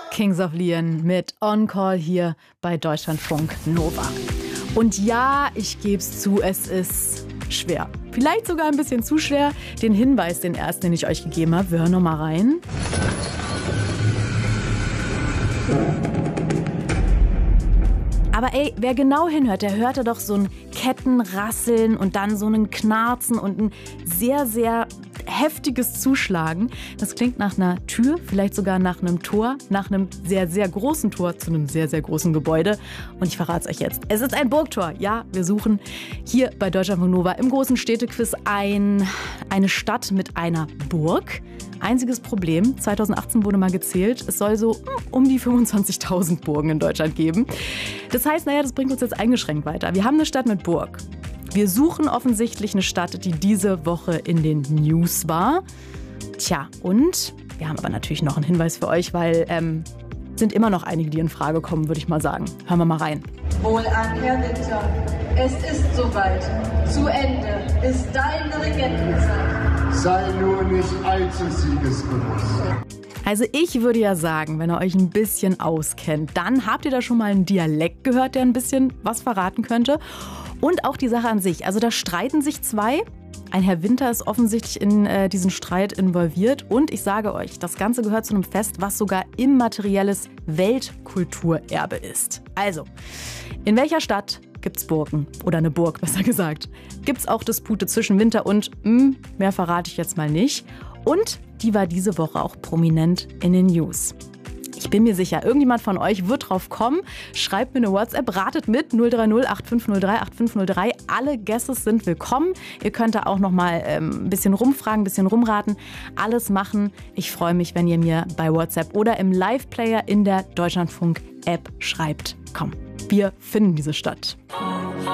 Kings of Leon mit On Call hier bei Deutschlandfunk Nova. Und ja, ich gebe es zu, es ist schwer. Vielleicht sogar ein bisschen zu schwer. Den Hinweis, den ersten, den ich euch gegeben habe, wir hören noch mal rein. Aber ey, wer genau hinhört, der hörte doch so ein Kettenrasseln und dann so einen Knarzen und ein sehr, sehr heftiges Zuschlagen. Das klingt nach einer Tür, vielleicht sogar nach einem Tor, nach einem sehr, sehr großen Tor zu einem sehr, sehr großen Gebäude. Und ich verrate es euch jetzt. Es ist ein Burgtor. Ja, wir suchen hier bei Deutschlandfunk Nova im großen Städtequiz eine Stadt mit einer Burg. Einziges Problem, 2018 wurde mal gezählt, es soll so um die 25.000 Burgen in Deutschland geben. Das heißt, das bringt uns jetzt eingeschränkt weiter. Wir haben eine Stadt mit Burg. Wir suchen offensichtlich eine Stadt, die diese Woche in den News war. Tja, und wir haben aber natürlich noch einen Hinweis für euch, weil sind immer noch einige, die in Frage kommen, würde ich mal sagen. Hören wir mal rein. Wohlan, Herr Winter. Es ist soweit. Zu Ende ist deine Regentenzeit. Sei nur nicht allzu siegesbewusst. Also ich würde ja sagen, wenn ihr euch ein bisschen auskennt, dann habt ihr da schon mal einen Dialekt gehört, der ein bisschen was verraten könnte. Und auch die Sache an sich. Also da streiten sich zwei. Ein Herr Winter ist offensichtlich in diesen Streit involviert. Und ich sage euch, das Ganze gehört zu einem Fest, was sogar immaterielles Weltkulturerbe ist. Also, in welcher Stadt gibt's Burgen? Oder eine Burg, besser gesagt. Gibt's auch Dispute zwischen Winter und, mehr verrate ich jetzt mal nicht. Und die war diese Woche auch prominent in den News. Ich bin mir sicher, irgendjemand von euch wird drauf kommen. Schreibt mir eine WhatsApp, ratet mit 030 8503 8503. Alle Guesses sind willkommen. Ihr könnt da auch noch mal ein bisschen rumfragen, ein bisschen rumraten. Alles machen. Ich freue mich, wenn ihr mir bei WhatsApp oder im Live-Player in der Deutschlandfunk-App schreibt. Komm, wir finden diese Stadt.